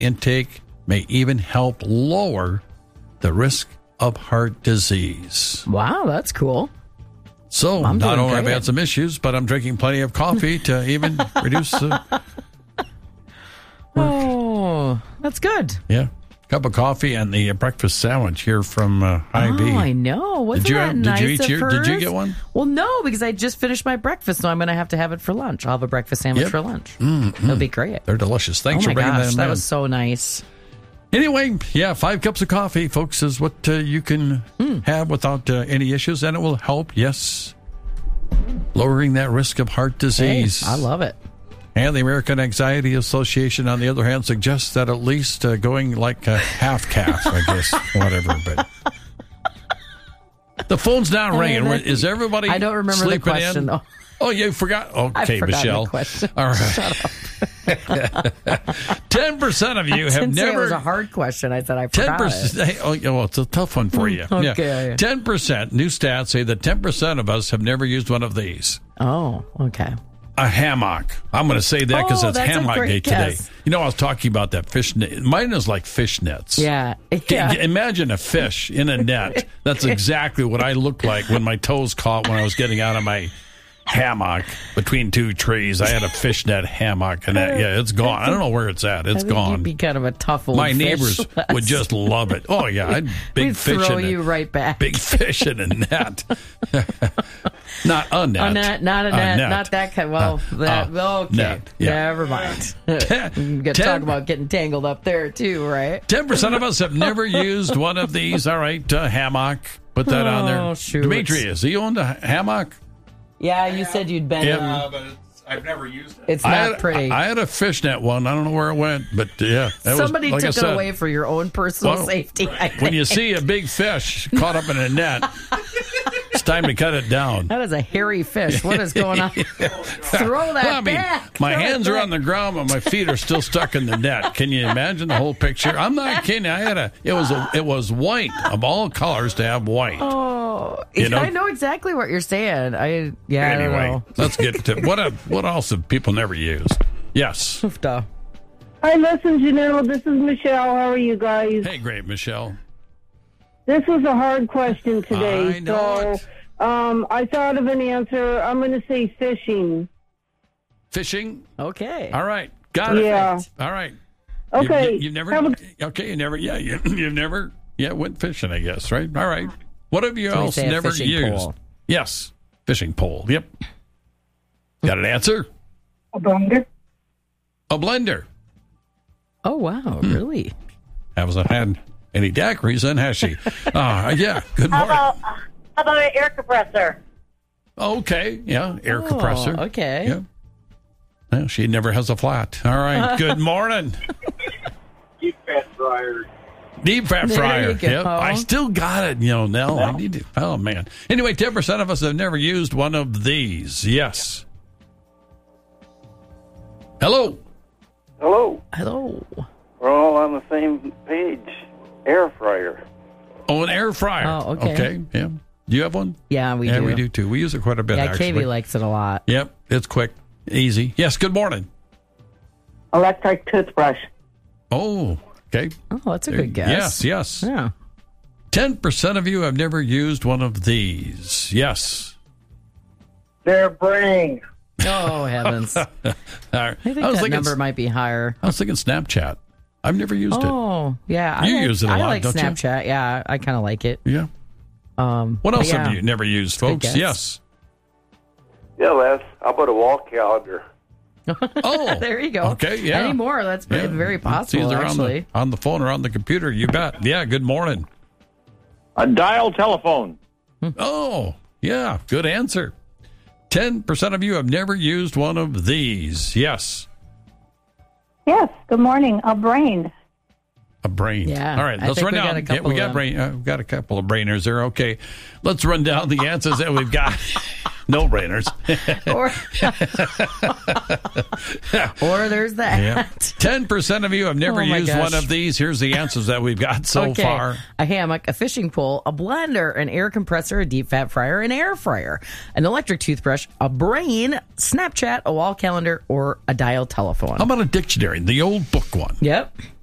intake may even help lower the risk of heart disease. Wow, that's cool. So not only have I had some issues, but I'm drinking plenty of coffee to even reduce. Oh, that's good. Yeah. Cup of coffee and the breakfast sandwich here from Hy-Vee. Oh, I know. Wasn't that nice Did you get one? Well, no, because I just finished my breakfast, so I'm going to have it for lunch. I'll have a breakfast sandwich for lunch. It'll be great. They're delicious. Thanks for bringing them in. That was so nice. Anyway, 5 cups of coffee, folks, is what you can have without any issues, and it will help, yes, lowering that risk of heart disease. Hey, I love it. And the American Anxiety Association, on the other hand, suggests that at least going like a half calf, I guess, whatever. But the phone's not ringing. Is everybody I don't remember the question, though. Oh, you forgot? Okay, Michelle. The question. All right. Shut up. 10% of you have never. It was a hard question. I said I forgot 10%. it. Oh, well, it's a tough one for you. Okay. Yeah. 10%. New stats say that 10% of us have never used one of these. Oh, okay. A hammock. I'm going to say that because it's hammock day today. You know, I was talking about that fish net. Mine is like fish nets. Yeah. Imagine a fish in a net. That's exactly what I looked like when my toes caught when I was getting out of my hammock between 2 trees. I had a fishnet hammock, and it's gone. I don't know where it's at. It's gone. You'd be kind of a tough old My fish. neighbors would just love it. Oh yeah, I'd We'd throw you right back. Big fish in a net. Not a net. Not a net. Not that kind. Well, okay. Net. Yeah. Never mind. We're going to talk about getting tangled up there too, right? 10% of us have never used one of these. All right, hammock. Put that on there. Shoot. Demetrius, you owned a hammock? Yeah, you said you'd been in. But I've never used it. It's not pretty. I had a fishnet one. I don't know where it went, but yeah. Somebody took it away for your own personal safety. Right. When you see a big fish caught up in a net, it's time to cut it down. That is a hairy fish. What is going on? Throw that back. My hands are on the ground, but my feet are still stuck in the net. Can you imagine the whole picture? I'm not kidding. It was white of all colors to have white. Oh, I know exactly what you're saying. Anyway, I don't know. Let's get to what else have people never used? Yes. Oofda. Hi, listen, Janelle. This is Michelle. How are you guys? Hey, great, Michelle. This was a hard question today. I know it. I thought of an answer. I'm going to say fishing. Fishing? Okay. All right. Got it. Yeah. All right. Okay. You've never went fishing, I guess, right? All right. What have you else never used? Pole. Yes. Fishing pole. Yep. Got an answer? A blender. A blender. Oh, wow. Really? Hasn't had any daiquiris then, has she? Yeah. Good morning. How about an air compressor? Okay. Yeah. Air compressor. Okay. Yeah. Well, she never has a flat. All right. Good morning. Deep fat fryer. Deep fat There fryer. you go. Yep. I still got it, Nell. I need to. Oh, man. Anyway, 10% of us have never used one of these. Yes. Hello. Hello. We're all on the same page. Air fryer. Oh, an air fryer. Oh, okay. Okay. Yeah. Do you have one? Yeah, we do. Yeah, we do too. We use it quite a bit, Yeah, actually. KV likes it a lot. Yep. It's quick, easy. Yes. Good morning. Electric toothbrush. Oh, okay. Oh, that's a good guess. Yes. Yeah. 10% of you have never used one of these. Yes. Their brain. Oh, heavens. All right. I think that number might be higher. I was thinking Snapchat. I've never used it. Oh, yeah. You use it a lot, I like don't you? Snapchat. Yeah, I kind of like it. Yeah. What else have you never used, folks? guess. Yes. Yeah, Les. How about a wall calendar? Oh. There you go. Okay, yeah. Anymore, that's very possible, It's either actually. on the phone or on the computer. You bet. Yeah, good morning. A dial telephone. Oh, yeah, good answer. 10% of you have never used one of these. Yes. Yes. Good morning. A brain. A brain. Yeah. All right, I let's think run we down. got a couple we got of brain. We've got a couple of brainers there. Okay, let's run down the answers that we've got. No brainers. Or there's that. Yeah. 10% of you have never Oh, my used one gosh. of these. Here's the answers that we've got so far. A hammock, a fishing pole, a blender, an air compressor, a deep fat fryer, an air fryer, an electric toothbrush, a brain, Snapchat, a wall calendar, or a dial telephone. How about a dictionary, the old book one? Yep.